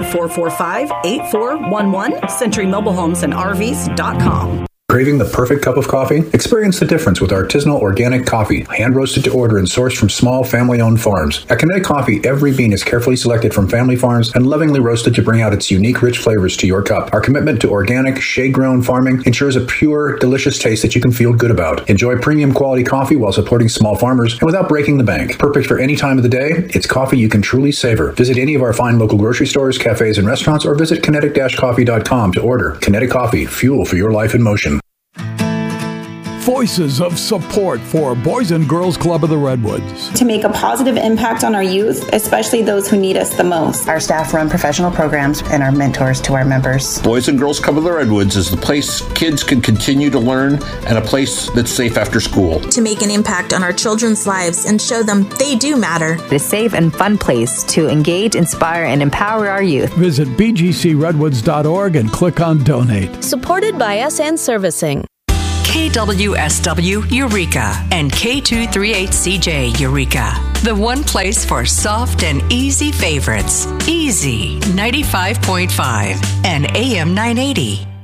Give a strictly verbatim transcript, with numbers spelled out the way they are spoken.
four four five, eight four one one, century mobile homes and R Vs dot com. Craving the perfect cup of coffee? Experience the difference with artisanal organic coffee, hand-roasted to order and sourced from small family-owned farms. At Kinetic Coffee, every bean is carefully selected from family farms and lovingly roasted to bring out its unique, rich flavors to your cup. Our commitment to organic, shade-grown farming ensures a pure, delicious taste that you can feel good about. Enjoy premium quality coffee while supporting small farmers and without breaking the bank. Perfect for any time of the day, it's coffee you can truly savor. Visit any of our fine local grocery stores, cafes, and restaurants, or visit kinetic dash coffee dot com to order. Kinetic Coffee, fuel for your life in motion. Voices of support for Boys and Girls Club of the Redwoods. To make a positive impact on our youth, especially those who need us the most. Our staff run professional programs and are mentors to our members. Boys and Girls Club of the Redwoods is the place kids can continue to learn and a place that's safe after school. To make an impact on our children's lives and show them they do matter. A safe and fun place to engage, inspire, and empower our youth. Visit b g c redwoods dot org and click on Donate. Supported by S N Servicing. K W S W Eureka and K two thirty-eight C J Eureka. The one place for soft and easy favorites. Easy ninety-five point five and A M nine eighty.